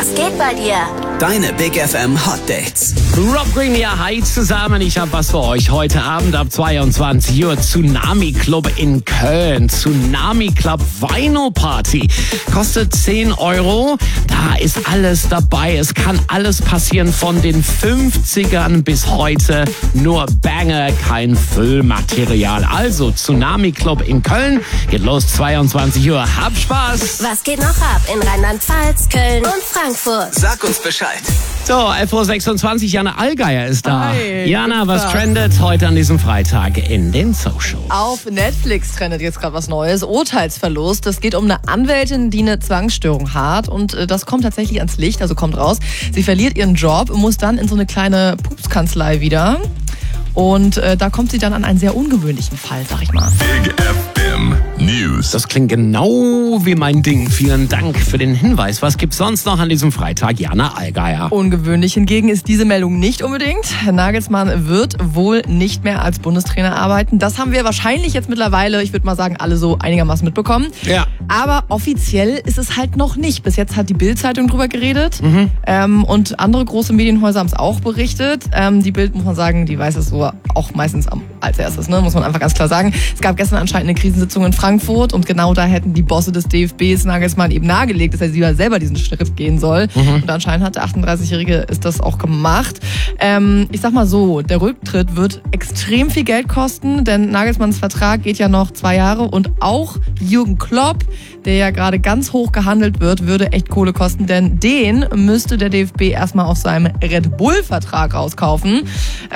Was geht bei dir? Deine Big FM Hot Dates. Rob Green, ja, hi zusammen. Ich habe was für euch. Heute Abend ab 22 Uhr Tsunami Club in Köln. Tsunami Club Vinyl Party. Kostet 10 €. Da ist alles dabei. Es kann alles passieren von den 50ern bis heute. Nur Banger, kein Füllmaterial. Also Tsunami Club in Köln. Geht los 22 Uhr. Hab Spaß. Was geht noch ab in Rheinland-Pfalz, Köln und Frankfurt? Sag uns Bescheid. So, 11.26 Uhr, Jana Allgeier ist da. Hi, Jana, was Tag. trendet heute an diesem Freitag in den Socials? Auf Netflix trendet jetzt gerade was Neues. Urteilsverlust. Es geht um eine Anwältin, die eine Zwangsstörung hat. Und das kommt tatsächlich ans Licht, also kommt raus. Sie verliert ihren Job und muss dann in so eine kleine Pupskanzlei wieder. Und da kommt sie dann an einen sehr ungewöhnlichen Fall, sag ich mal. Big FM News. Das klingt genau wie mein Ding. Vielen Dank für den Hinweis. Was gibt's sonst noch an diesem Freitag? Jana Allgeier. Ungewöhnlich hingegen ist diese Meldung nicht unbedingt. Nagelsmann wird wohl nicht mehr als Bundestrainer arbeiten. Das haben wir wahrscheinlich jetzt mittlerweile, ich würde mal sagen, alle so einigermaßen mitbekommen. Ja. Aber offiziell ist es halt noch nicht. Bis jetzt hat die Bild-Zeitung drüber geredet. Und andere große Medienhäuser haben es auch berichtet. Die Bild, muss man sagen, die weiß es so auch meistens als erstes, ne? Muss man einfach ganz klar sagen. Es gab gestern anscheinend eine Krisensitzung in Frankfurt und genau da hätten die Bosse des DFBs Nagelsmann eben nahegelegt, dass er lieber selber diesen Schritt gehen soll. Und anscheinend hat der 38-Jährige ist das auch gemacht. Ich sag mal so, der Rücktritt wird extrem viel Geld kosten, denn Nagelsmanns Vertrag geht ja noch 2 Jahre und auch Jürgen Klopp, der ja gerade ganz hoch gehandelt wird, würde echt Kohle kosten, denn den müsste der DFB erstmal auf seinem Red Bull-Vertrag rauskaufen.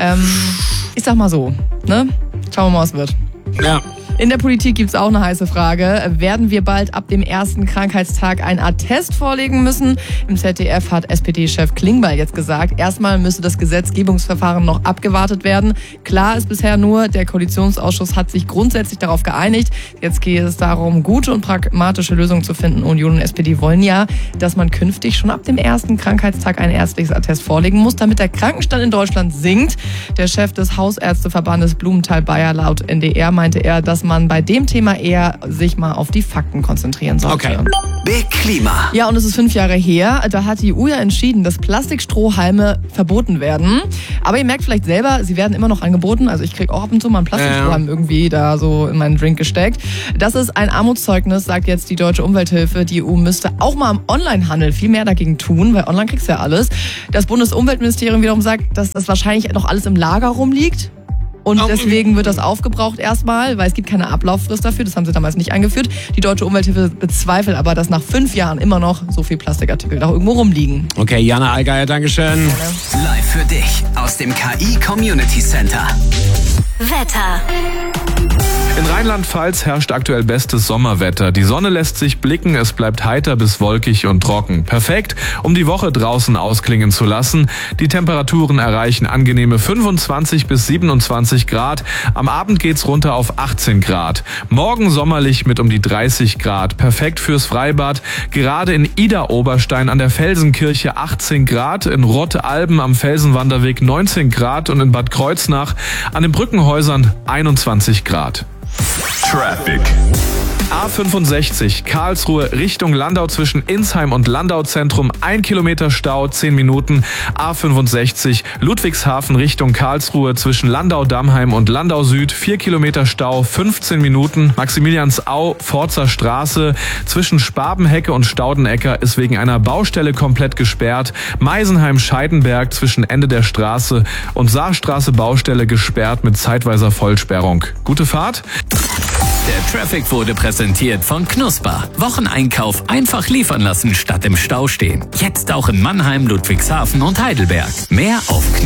Ich sag mal so, ne? Schauen wir mal, was wird. Ja. In der Politik gibt's auch eine heiße Frage. Werden wir bald ab dem ersten Krankheitstag einen Attest vorlegen müssen? Im ZDF hat SPD-Chef Klingbeil jetzt gesagt, erstmal müsse das Gesetzgebungsverfahren noch abgewartet werden. Klar ist bisher nur, der Koalitionsausschuss hat sich grundsätzlich darauf geeinigt. Jetzt geht es darum, gute und pragmatische Lösungen zu finden. Union und SPD wollen ja, dass man künftig schon ab dem ersten Krankheitstag ein ärztliches Attest vorlegen muss, damit der Krankenstand in Deutschland sinkt. Der Chef des Hausärzteverbandes Blumenthal-Bayer laut NDR meinte er, dass man bei dem Thema eher sich mal auf die Fakten konzentrieren sollte. Okay. Big Klima. Ja, und es ist 5 Jahre her. Da hat die EU ja entschieden, dass Plastikstrohhalme verboten werden. Aber ihr merkt vielleicht selber, sie werden immer noch angeboten. Also ich kriege auch ab und zu mal einen Plastikstrohhalm irgendwie da so in meinen Drink gesteckt. Das ist ein Armutszeugnis, sagt jetzt die Deutsche Umwelthilfe. Die EU müsste auch mal am Onlinehandel viel mehr dagegen tun, weil online kriegst du ja alles. Das Bundesumweltministerium wiederum sagt, dass das wahrscheinlich noch alles im Lager rumliegt. Und deswegen wird das aufgebraucht erstmal, weil es gibt keine Ablauffrist dafür. Das haben sie damals nicht eingeführt. Die Deutsche Umwelthilfe bezweifelt aber, dass nach 5 Jahren immer noch so viel Plastikartikel da irgendwo rumliegen. Okay, Jana Allgeier, Dankeschön. Live für dich aus dem KI Community Center. Wetter. In Rheinland-Pfalz herrscht aktuell bestes Sommerwetter. Die Sonne lässt sich blicken, es bleibt heiter bis wolkig und trocken. Perfekt, um die Woche draußen ausklingen zu lassen. Die Temperaturen erreichen angenehme 25 bis 27 Grad. Am Abend geht's runter auf 18 Grad. Morgen sommerlich mit um die 30 Grad. Perfekt fürs Freibad. Gerade in Ida-Oberstein an der Felsenkirche 18 Grad. In Rottalben am Felsenwanderweg 19 Grad und in Bad Kreuznach an den Brückenhäusern 21 Grad. Traffic. A65 Karlsruhe Richtung Landau zwischen Insheim und Landau Zentrum 1 Kilometer Stau, 10 Minuten. A65 Ludwigshafen Richtung Karlsruhe zwischen Landau-Dammheim und Landau Süd 4 Kilometer Stau, 15 Minuten. Maximiliansau Forzer Straße zwischen Spabenhecke und Staudenecker ist wegen einer Baustelle komplett gesperrt. Meisenheim-Scheidenberg zwischen Ende der Straße und Saarstraße Baustelle gesperrt mit zeitweiser Vollsperrung. Gute Fahrt. Der Traffic wurde präsentiert von Knusper. Wocheneinkauf einfach liefern lassen statt im Stau stehen. Jetzt auch in Mannheim, Ludwigshafen und Heidelberg. Mehr auf knusper.de.